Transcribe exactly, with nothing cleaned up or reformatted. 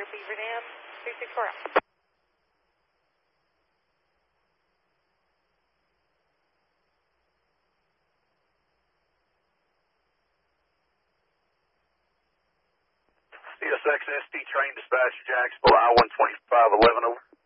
clear Beaver Dam, two six four out. C S X S T train dispatcher Jacksonville, I one twenty-five eleven over.